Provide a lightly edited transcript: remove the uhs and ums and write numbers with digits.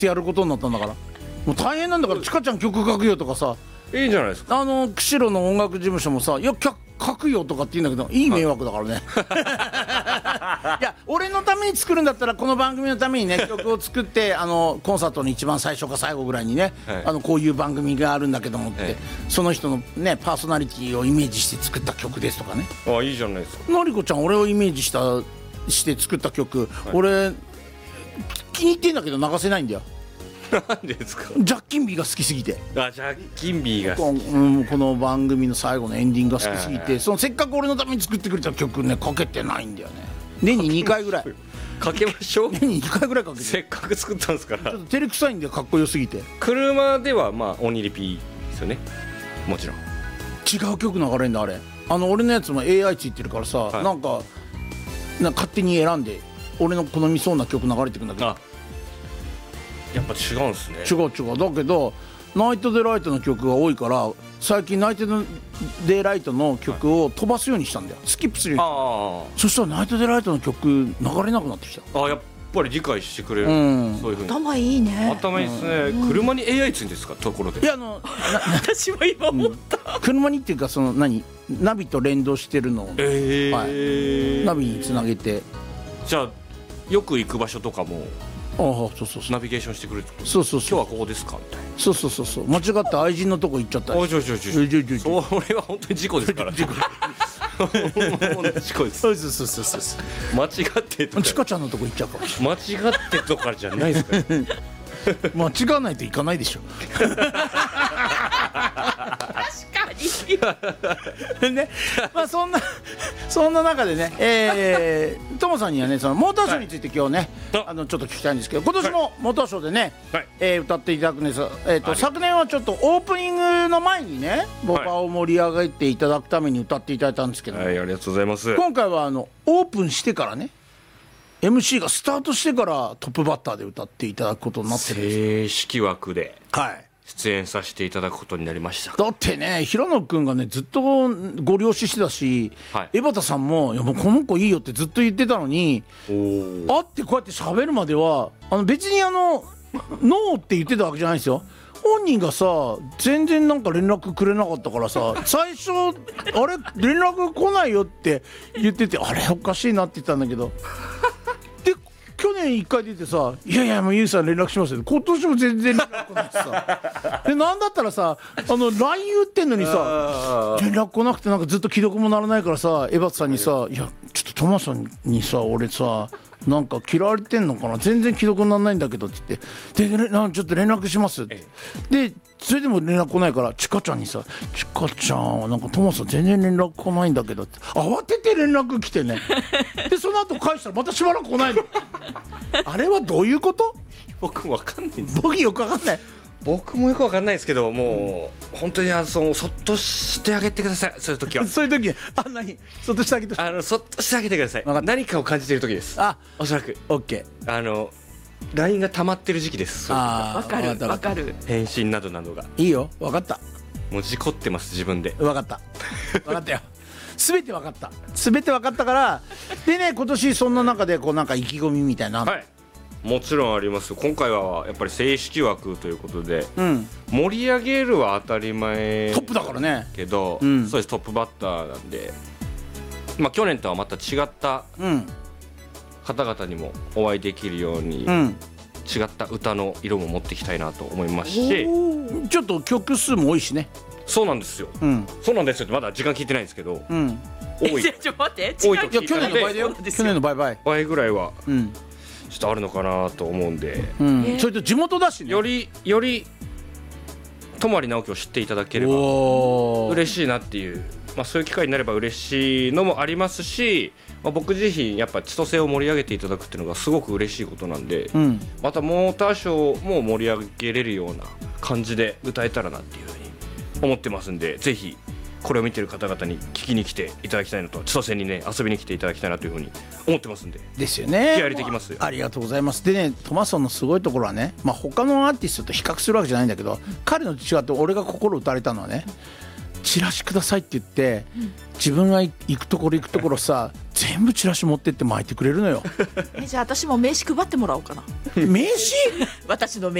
ってやることになったんだから、もう大変なんだから。ちかちゃん曲書くよとかさ、 いいじゃないですか。 釧路の音楽事務所もさ、いや書くよとかって言うんだけど、いい迷惑だからねいや俺のために作るんだったら、この番組のためにね曲を作ってコンサートの一番最初か最後ぐらいにね、はい、こういう番組があるんだけどもって、はい、その人のねパーソナリティをイメージして作った曲ですとかね。 あ、いいじゃないですか。 のりこちゃん俺をイメージして作った曲、はい、俺気に入ってんだけど流せないんだよ。 なんですか。 ジャッキンビーが好きすぎて。 あ、ジャッキンビーが好き、この番組の最後のエンディングが好きすぎて、せっかく俺のために作ってくれた曲ね、かけてないんだよね。年に2回ぐらいかけましょう。 年に2回ぐらいかけて。 せっかく作ったんですから。 ちょっと照れくさいんで、かっこよすぎて。 車ではまあオニリピですよね、もちろん。 違う曲流れるんだあれ。俺のやつも AI ついてるからさ、はい、なんか勝手に選んで俺の好みそうな曲流れてくんだけど、 やっぱ違うんですね。 違うだけどナイトデライトの曲が多いから、最近ナイトデライトの曲を飛ばすようにしたんだよ、スキップするように。そしたらナイトデライトの曲流れなくなってきた。 やっぱり理解してくれる、そういう風に。 頭いいね。 頭いいですね、車に AI ついてんですか、ところで。 いや私は今思った、 車にっていうか、ナビと連動してるのを、はい、ナビにつなげて。 じゃあよく行く場所とかもそうナビゲーションしてくれるってこと。 そう今日はここですかみたいな。 そう間違って愛人のとこ行っちゃったり。それは本当に事故ですから。事故です。 そう間違ってとか、 ちかちゃんのとこ行っちゃうかもしれない。 間違ってとかじゃないですか間違わないといかないでしょ確かにね。まあそんな中でね、ともさんにはね、そのモーターショーについて今日ね、ちょっと聞きたいんですけど、今年もモーターショーでね、歌っていただくんです。昨年はちょっとオープニングの前にね、ボカを盛り上げていただくために歌っていただいたんですけど、 はい、ありがとうございます。 今回はオープンしてからね、MC がスタートしてからトップバッターで歌っていただくことになってるんですよ。 正式枠ではい出演させていただくことになりました。 だってね、平野君がねずっとご了承してたし、はい、江端さんも「いやもうこの子いいよ」ってずっと言ってたのに、会ってこうやって喋るまでは別にノーって言ってたわけじゃないですよ。本人がさ全然なんか連絡くれなかったからさ、最初あれ連絡来ないよって言ってて、あれおかしいなって言ったんだけど、で去年1回出てさ「いやいやもうゆうさん連絡しますよ」今年も全然連絡来ないしさで、なんだったらさLINE 言ってんのにさ連絡来なくて、なんかずっと既読もならないからさ、江端さんにさ「いやちょっとトマさんにさ俺さなんか嫌われてんのかな、全然既読にならないんだけど」って言って「でちょっと連絡します」ってで、それでも連絡来ないからちかちゃんにさ「ちかちゃんなんかトマさん全然連絡来ないんだけど」って慌てて連絡来てねでその後返したらまたしばらく来ないのあれはどういうこと？ 僕も分かんないんです。 僕よく分かんない。 僕もよく分かんないですけど、もう本当にそっとしてあげてください。そういう時はそういう時に何そっとしてあげてそっとしてあげてください。何かを感じている時です。おそらく OK。 LINE が溜まってる時期です。 分かる返信などなどがいいよ、分かった。 もう事故ってます、自分で。 分かったよ全て分かったからでね、今年そんな中でこうなんか意気込みみたいな、 はい、もちろんあります。今回はやっぱり正式枠ということで、盛り上げるは当たり前トップだからねけど、そうです、トップバッターなんで、去年とはまた違った方々にもお会いできるように、違った歌の色も持っていきたいなと思いますし、 ちょっと曲数も多いしね。 そうなんですよ、そうなんですよ。まだ時間聞いてないんですけど、多い。 ちょっと待って、 多いと聞いたので、 去年の倍だよ。去年の倍ぐらいはちょっとあるのかなと思うんで、 それと地元だしね、 より泊直樹を知っていただければ嬉しいなっていう、そういう機会になれば嬉しいのもありますし、僕自身やっぱ千歳を盛り上げていただくっていうのがすごく嬉しいことなんで、またモーターショーも盛り上げれるような感じで歌えたらなっていうふうに思ってますんで、ぜひこれを見てる方々に聞きに来ていただきたいのと、千歳にね遊びに来ていただきたいなというふうに思ってますんで。 ですよね。 気合い入れてきますよ。 ありがとうございます。でね、トマソンのすごいところはね、他のアーティストと比較するわけじゃないんだけど、彼の違って俺が心打たれたのはね、 チラシくださいって言って、自分が行くところさ全部チラシ持ってって巻いてくれるのよ。 じゃあ私も名刺配ってもらおうかな。 名刺私の名